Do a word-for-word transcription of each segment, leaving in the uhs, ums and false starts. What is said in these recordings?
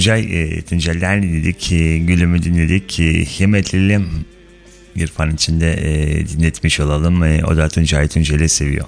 Tuncay, e, Tuncay'lar dedik, e, Gülüm'ü dinledik. E, Himetli'lim İrfan içinde e, dinletmiş olalım. E, o da Tuncay Tuncay'ı seviyor.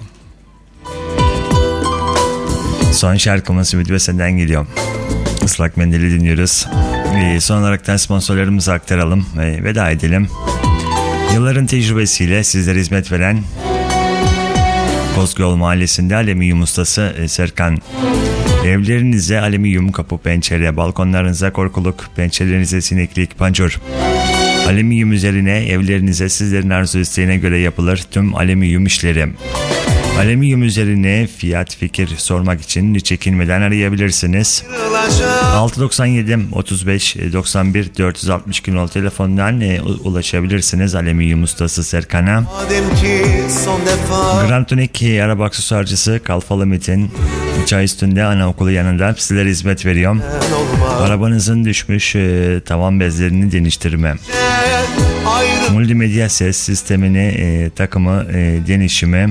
Son şarkımız Ümit ve Senden geliyor. Islak Mendil'i dinliyoruz. E, son olarak da sponsorlarımızı aktaralım. E, veda edelim. Yılların tecrübesiyle sizlere hizmet veren Bozköyol Mahallesi'nde alüminyum ustası Serkan. Evlerinize alüminyum kapı, pencere, balkonlarınıza korkuluk, pencerelerinize sineklik, panjur. Alüminyum üzerine evlerinize sizlerin arzu isteğine göre yapılır tüm alüminyum işleri. Alüminyum üzerine fiyat fikir sormak için çekinmeden arayabilirsiniz. altı doksan yedi otuz beş doksan bir dört yüz altmış gün telefondan e, ulaşabilirsiniz alüminyum ustası Serkan'a. Grand Tonic araba aksesuarcısı Kalfalı Metin çay üstünde anaokulu yanında sizlere hizmet veriyor. Arabanızın düşmüş e, tavan bezlerini değiştirme, multimedya ses sistemini e, takımı e, denişimi,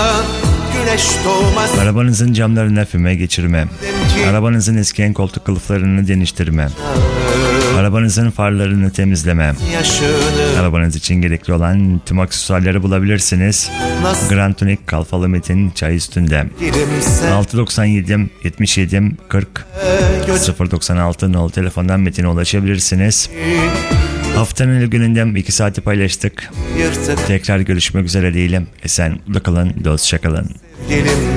arabanızın camlarına füme geçirme, arabanızın eskiyen koltuk kılıflarını değiştirme, arabanızın farlarını temizleme, arabanız için gerekli olan tüm aksesuarları bulabilirsiniz. Grand Tonic Kalfalı Metin çay üstünde. altı doksan yedi yetmiş yedi kırk sıfır doksan altı nol telefondan Metin'e ulaşabilirsiniz. Haftanın ilk gününden iki saati paylaştık. Tekrar görüşmek üzere diyelim. Esen kalın, dostça kalın.